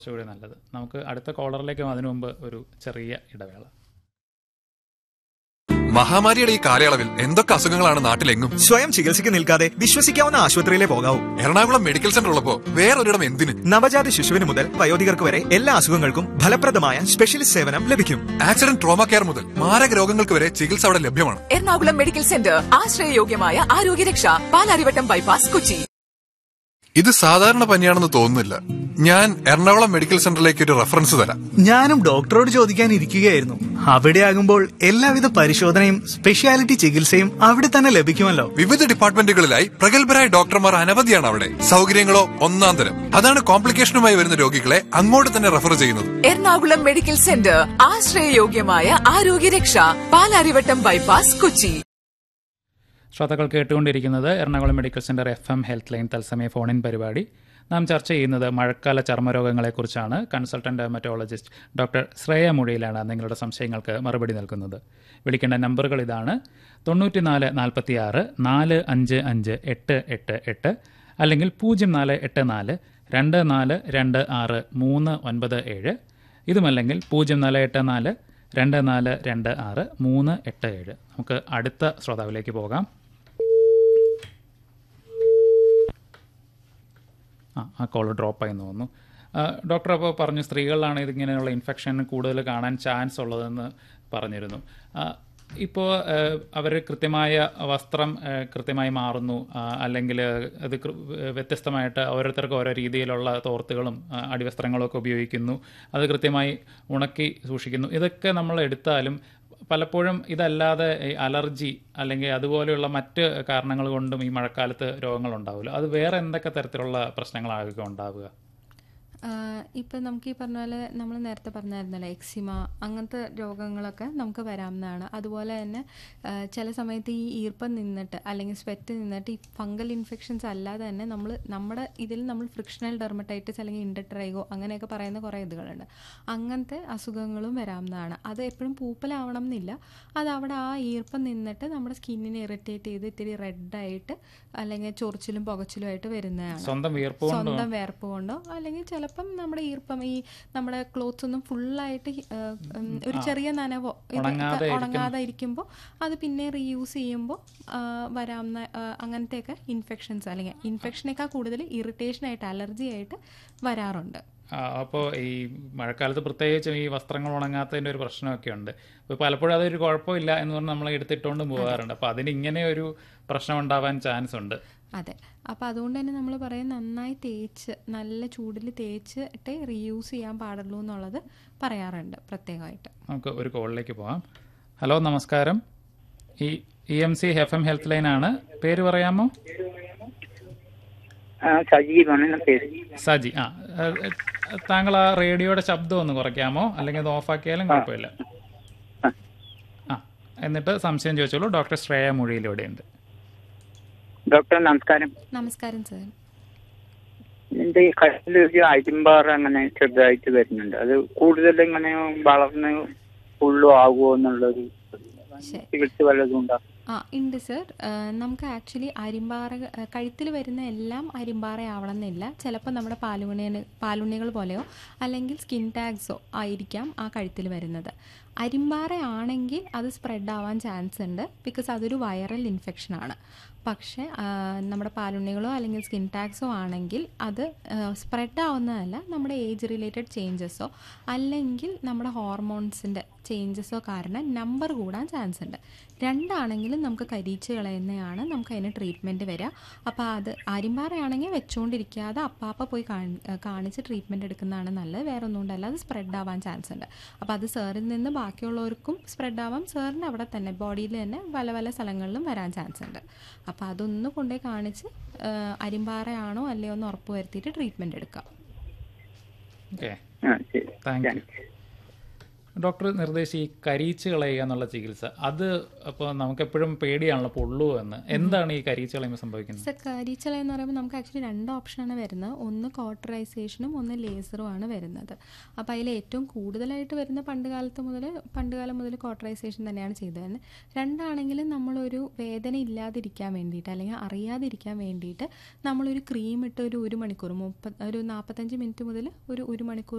കുറച്ചുകൂടി നല്ലത്. നമുക്ക് അടുത്ത കോളറിലേക്ക് അതിനു മുമ്പ് ഒരു ചെറിയ ഇടവേള. മഹാമാരിയുടെ ഈ കാലയളവിൽ എന്തൊക്കെ അസുഖങ്ങളാണ് നാട്ടിലെങ്ങും. സ്വയം ചികിത്സയ്ക്ക് നിൽക്കാതെ വിശ്വസിക്കാവുന്ന ആശുപത്രിയിലെ പോകാവൂ. എറണാകുളം മെഡിക്കൽ സെന്റർ ഉള്ളപ്പോ വേറൊരിടം എന്തിന്? നവജാത ശിശുവിന് മുതൽ വയോധികർക്ക് വരെ എല്ലാ അസുഖങ്ങൾക്കും ഫലപ്രദമായ സ്പെഷ്യലിസ്റ്റ് സേവനം ലഭിക്കും. ആക്സിഡന്റ് ട്രോമ കെയർ മുതൽ മാരക രോഗങ്ങൾക്ക് വരെ ചികിത്സ അവിടെ ലഭ്യമാണ്. Ernakulam medical centre, ആശ്രയയോഗ്യമായ ആരോഗ്യരക്ഷ, Palarivattom bypass, Kochi. ഇത് സാധാരണ പനിയാണെന്ന് തോന്നുന്നില്ല. ഞാൻ എറണാകുളം മെഡിക്കൽ സെന്ററിലേക്ക് ഒരു റെഫറൻസ് തരാം. ഞാനും ഡോക്ടറോട് ചോദിക്കാനിരിക്കുകയായിരുന്നു. അവിടെ ആകുമ്പോൾ എല്ലാവിധ പരിശോധനയും സ്പെഷ്യാലിറ്റി ചികിത്സയും അവിടെ തന്നെ ലഭിക്കുമല്ലോ. വിവിധ ഡിപ്പാർട്ട്മെന്റുകളിലായി പ്രഗത്ഭരായ ഡോക്ടർമാർ അനവധിയാണ് അവിടെ. സൗകര്യങ്ങളോ ഒന്നാം തരം. അതാണ് കോംപ്ലിക്കേഷനുമായി വരുന്ന രോഗികളെ അങ്ങോട്ട് തന്നെ റെഫർ ചെയ്യുന്നത്. Ernakulam medical centre, ആശ്രയയോഗ്യമായ ആരോഗ്യരക്ഷ, Palarivattom bypass, Kochi. ശ്രോതാക്കൾ കേട്ടുകൊണ്ടിരിക്കുന്നത് Ernakulam medical centre FM health line തത്സമയ ഫോണിൻ പരിപാടി. നാം ചർച്ച ചെയ്യുന്നത് മഴക്കാല ചർമ്മരോഗങ്ങളെക്കുറിച്ചാണ്. കൺസൾട്ടന്റ് ഡെർമറ്റോളജിസ്റ്റ് ഡോക്ടർ ശ്രേയ മുഴിയിലാണ് നിങ്ങളുടെ സംശയങ്ങൾക്ക് മറുപടി നൽകുന്നത്. വിളിക്കേണ്ട നമ്പറുകൾ ഇതാണ്: 94 46 455 888 അല്ലെങ്കിൽ 0484 2426 397. ഇതുമല്ലെങ്കിൽ 0484 2426 387. നമുക്ക് അടുത്ത ശ്രോതാവിലേക്ക് പോകാം. ആ കോൾ ഡ്രോപ്പായെന്ന് തോന്നുന്നു. ഡോക്ടർ അപ്പോൾ പറഞ്ഞു, സ്ത്രീകളിലാണ് ഇതിങ്ങനെയുള്ള ഇൻഫെക്ഷൻ കൂടുതൽ കാണാൻ ചാൻസ് ഉള്ളതെന്ന് പറഞ്ഞിരുന്നു. ഇപ്പോൾ അവർ കൃത്യമായ വസ്ത്രം കൃത്യമായി മാറുന്നു, അല്ലെങ്കിൽ അത് വ്യത്യസ്തമായിട്ട് ഓരോരുത്തർക്കും ഓരോ രീതിയിലുള്ള തോർത്തുകളും അടിവസ്ത്രങ്ങളും ഒക്കെ ഉപയോഗിക്കുന്നു, അത് കൃത്യമായി ഉണക്കി സൂക്ഷിക്കുന്നു. ഇതൊക്കെ നമ്മൾ എടുത്താലും പലപ്പോഴും ഇതല്ലാതെ അലർജി അല്ലെങ്കിൽ അതുപോലെയുള്ള മറ്റ് കാരണങ്ങൾ കൊണ്ടും ഈ മഴക്കാലത്ത് രോഗങ്ങളുണ്ടാവില്ല. അത് വേറെ എന്തൊക്കെ തരത്തിലുള്ള പ്രശ്നങ്ങളായിരിക്കും ഉണ്ടാവുക? ഇപ്പം നമുക്ക് ഈ പറഞ്ഞ പോലെ നമ്മൾ നേരത്തെ പറഞ്ഞായിരുന്നല്ലോ, എക്സിമ അങ്ങനത്തെ രോഗങ്ങളൊക്കെ നമുക്ക് വരാവുന്നതാണ്. അതുപോലെ തന്നെ ചില സമയത്ത് ഈ ഈർപ്പം നിന്നിട്ട് അല്ലെങ്കിൽ സ്വെറ്റ് നിന്നിട്ട് ഈ ഫംഗൽ ഇൻഫെക്ഷൻസ് അല്ലാതെ തന്നെ നമ്മുടെ ഇതിൽ നമ്മൾ ഫ്രിക്ഷണൽ ഡെർമറ്റൈറ്റിസ് അല്ലെങ്കിൽ ഇൻഡട്രൈഗോ അങ്ങനെയൊക്കെ പറയുന്ന കുറേ ഇതുകളുണ്ട്. അങ്ങനത്തെ അസുഖങ്ങളും വരാവുന്നതാണ്. അത് എപ്പോഴും പൂപ്പലാവണം എന്നില്ല. അത് അവിടെ ആ ഈർപ്പം നിന്നിട്ട് നമ്മുടെ സ്കിന്നിനെ ഇറിറ്റേറ്റ് ചെയ്ത് ഇത്തിരി റെഡായിട്ട് അല്ലെങ്കിൽ ചൊറിച്ചിലും പുകച്ചിലും ആയിട്ട് വരുന്നതാണ്. സ്വന്തം വിയർപ്പ് കൊണ്ടോ അല്ലെങ്കിൽ ചിലപ്പം നമ്മുടെ ഈർപ്പം ഈ നമ്മുടെ ക്ലോത്ത്സ് ഒന്നും ഫുള്ളായിട്ട് ഒരു ചെറിയ നനവോ ഉണങ്ങാതെ ഇരിക്കുമ്പോൾ അത് പിന്നെ റീയൂസ് ചെയ്യുമ്പോൾ വരാവുന്ന അങ്ങനത്തെയൊക്കെ ഇൻഫെക്ഷൻസ് അല്ലെങ്കിൽ ഇൻഫെക്ഷനേക്കാൾ കൂടുതൽ ഇറിറ്റേഷനായിട്ട് അലർജി ആയിട്ട് വരാറുണ്ട്. അപ്പോൾ ഈ മഴക്കാലത്ത് പ്രത്യേകിച്ചും ഈ വസ്ത്രങ്ങൾ ഉണങ്ങാത്തതിൻ്റെ ഒരു പ്രശ്നമൊക്കെ ഉണ്ട്. അപ്പോൾ പലപ്പോഴും അതൊരു കുഴപ്പമില്ല എന്ന് പറഞ്ഞാൽ നമ്മൾ എടുത്തിട്ടുകൊണ്ട് പോകാറുണ്ട്. അപ്പോൾ അതിന് ഇങ്ങനെ ഒരു പ്രശ്നം ഉണ്ടാവാൻ ചാൻസ് ഉണ്ട്. അതെ. അപ്പോൾ അതുകൊണ്ട് തന്നെ നമ്മൾ പറയും നന്നായി തേച്ച് നല്ല ചൂടിൽ തേച്ചിട്ടേ റീയൂസ് ചെയ്യാൻ പാടുള്ളൂ എന്നുള്ളത് പറയാറുണ്ട് പ്രത്യേകമായിട്ട്. നമുക്ക് ഒരു കോളിലേക്ക് പോകാം. ഹലോ, നമസ്കാരം. ഈ EMC FM ഹെൽത്ത് ലൈൻ ആണ്. പേര് പറയാമോ? സജി. താങ്കൾ ആ റേഡിയോയുടെ ശബ്ദം ഒന്ന് കുറയ്ക്കാമോ? അല്ലെങ്കിൽ അത് ഓഫാക്കിയാലും കുഴപ്പമില്ല. എന്നിട്ട് സംശയം ചോദിച്ചോളൂ. ഡോക്ടർ ശ്രേയ മുഴിയിൽ ഇവിടെയുണ്ട്. ഡോക്ടർ നമസ്കാരം. നമസ്കാരം സാർ. എന്റെ കയ്യിലൊരു അരിമ്പാറ അങ്ങനെ ചെറുതായിട്ട് വരുന്നുണ്ട്. അത് കൂടുതൽ ഇങ്ങനെ വളർന്ന് ഫുള്ളും ആകുമോ എന്നുള്ളൊരു ചികിത്സ വല്ലതും ഉണ്ടോ? ഉണ്ട് സർ. നമുക്ക് ആക്ച്വലി അരിമ്പാറ കഴുത്തിൽ വരുന്ന എല്ലാം അരിമ്പാറ ആവണം എന്നില്ല. ചിലപ്പോൾ നമ്മുടെ പാലുണ്ണികൾ പോലെയോ അല്ലെങ്കിൽ സ്കിൻ ടാഗ്സോ ആയിരിക്കാം ആ കഴുത്തിൽ വരുന്നത്. അരിമ്പാറ ആണെങ്കിൽ അത് സ്പ്രെഡ് ആവാൻ ചാൻസ് ഉണ്ട്, ബിക്കോസ് അതൊരു വൈറൽ ഇൻഫെക്ഷനാണ്. പക്ഷേ നമ്മുടെ പാലുണ്ണികളോ അല്ലെങ്കിൽ സ്കിൻ ടാഗ്സോ ആണെങ്കിൽ അത് സ്പ്രെഡ് ആവുന്നതല്ല, നമ്മുടെ ഏജ് റിലേറ്റഡ് ചേഞ്ചസോ അല്ലെങ്കിൽ നമ്മുടെ ഹോർമോൺസിൻ്റെ ചേഞ്ചസോ കാരണം നമ്പർ കൂടാൻ ചാൻസ് ഉണ്ട്. രണ്ടാണെങ്കിലും നമുക്ക് കരിയിച്ച് കളയുന്നതാണ് നമുക്ക് അതിന് ട്രീറ്റ്മെൻറ്റ് വരിക. അപ്പോൾ അത് അരിമ്പാറയാണെങ്കിൽ വെച്ചുകൊണ്ടിരിക്കാതെ അപ്പാപ്പ പോയി കാണിച്ച് ട്രീറ്റ്മെൻറ്റ് എടുക്കുന്നതാണ് നല്ലത്. വേറെ ഒന്നും കൊണ്ടല്ല, അത് സ്പ്രെഡ് ആവാൻ ചാൻസ് ഉണ്ട്. അപ്പോൾ അത് സാറിൽ നിന്ന് ബാക്കിയുള്ളവർക്കും സ്പ്രെഡ് ആവാം. സാറിന് അവിടെ തന്നെ ബോഡിയിൽ തന്നെ പല സ്ഥലങ്ങളിലും വരാൻ ചാൻസ് ഉണ്ട്. അപ്പോൾ അതൊന്ന് കൊണ്ടുപോയി കാണിച്ച് അരിമ്പാറയാണോ അല്ലയോ എന്ന് ഉറപ്പ് വരുത്തിയിട്ട് ട്രീറ്റ്മെൻറ്റ് എടുക്കാം. ഡോക്ടർ നിർദ്ദേശിച്ച ഈ കരിയിച്ച് കളയുക എന്നുള്ള ചികിത്സ, അത് അപ്പോൾ നമുക്കെപ്പോഴും പേടിയാണല്ലോ പൊള്ളുവോ എന്ന്. എന്താണ് ഈ കരിയിച്ച് കളയുമ്പോൾ സംഭവിക്കുന്നത്? കരിച്ചള എന്ന് പറയുമ്പോൾ നമുക്ക് ആക്ച്വലി 2 ഓപ്ഷനാണ് വരുന്നത്. ഒന്ന് കോട്ടറൈസേഷനും ഒന്ന് ലേസറും ആണ് വരുന്നത്. അപ്പോൾ അതിൽ ഏറ്റവും കൂടുതലായിട്ട് വരുന്ന പണ്ടുകാലം മുതൽ കോട്ടറൈസേഷൻ തന്നെയാണ് ചെയ്തത്. രണ്ടാണെങ്കിലും നമ്മളൊരു വേദന ഇല്ലാതിരിക്കാൻ വേണ്ടിയിട്ട് അല്ലെങ്കിൽ അറിയാതിരിക്കാൻ വേണ്ടിയിട്ട് നമ്മളൊരു ക്രീം ഇട്ട് ഒരു മണിക്കൂർ 45 മിനിറ്റ് മുതൽ ഒരു മണിക്കൂർ